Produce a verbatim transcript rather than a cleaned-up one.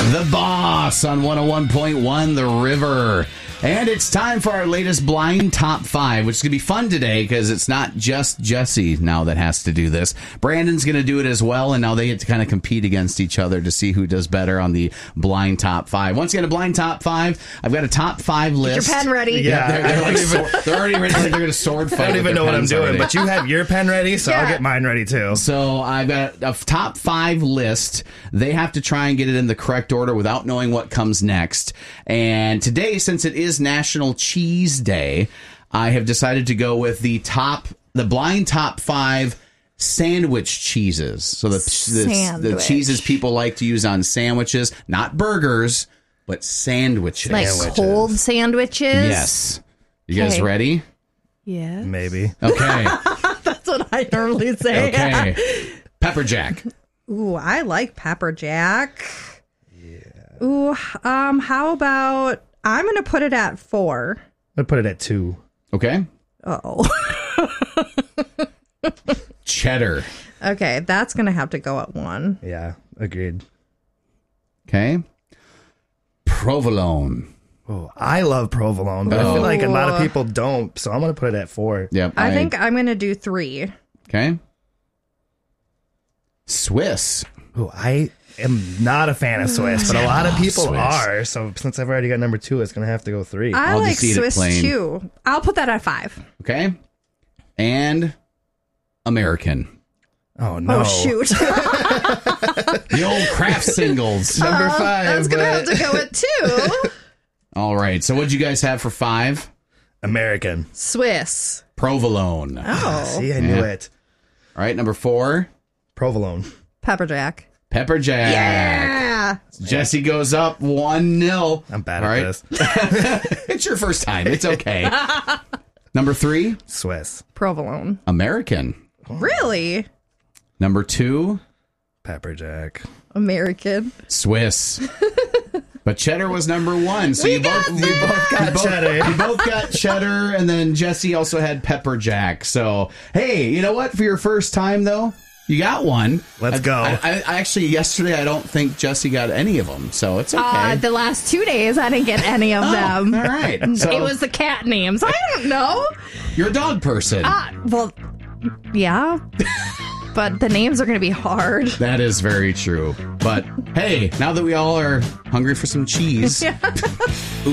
The Boss on one oh one point one The River. And it's time for our latest blind top five, which is going to be fun today because it's not just Jesse now that has to do this. Brandon's going to do it as well, and now they get to kind of compete against each other to see who does better on the blind top five. Once again, a blind top five. I've got a top five list. Get your pen ready. Yeah, they're, they're, like, sword, they're already ready. Like they're going to sword fight. I don't even know what I'm doing, already. but you have your pen ready, so Yeah. I'll get mine ready too. So I've got a top five list. They have to try and get it in the correct order without knowing what comes next. And today, since it is National Cheese Day, I have decided to go with the top, the blind top five sandwich cheeses. So the the, the cheeses people like to use on sandwiches, not burgers, but sandwiches. Like Sandwiches. cold sandwiches? Yes. You guys Okay. ready? Yeah. Maybe. Okay. That's what I normally say. Okay. Pepper Jack. Ooh, I like Pepper Jack. Yeah. Ooh, um, how about I'm gonna put it at four. I'd put it at two. Okay. Oh. Cheddar. Okay, that's gonna have to go at one. Yeah, agreed. Okay. Provolone. Oh, I love provolone, but I feel like a lot of people don't, so I'm gonna put it at four. Yep. I, think I'm gonna do three. Okay. Swiss. Oh, I am not a fan of Swiss, but a lot of people Swiss. are. So since I've already got number two, it's gonna have to go three. I I'll like just eat it Swiss plain. too. I'll put that at five. Okay. And American. oh no! Oh shoot. The old craft singles. Number five. That's gonna but- have to go at two. All right. So what'd you guys have for five? American. Swiss. Provolone. All Oh. See, I knew Yeah. it. right. Number four. Provolone. Pepper Jack. Pepper Jack. Yeah. Jesse goes up one nil. I'm bad All at right. this. It's your first time. It's okay. Number three. Swiss. Provolone. American. Really? Number two. Pepper Jack. American. Swiss. But cheddar was number one. So you both, you both got cheddar. You both got cheddar, and then Jesse also had pepper jack. So hey, you know what? For your first time though, you got one. Let's I- go. I, I, I actually yesterday I don't think Jesse got any of them, so it's okay. Uh, the last two days, I didn't get any of them. All right. So It was the cat names. I don't know. you're a dog person. Uh, well, yeah. But the names are going to be hard. That is very true. But hey, now that we all are hungry for some cheese.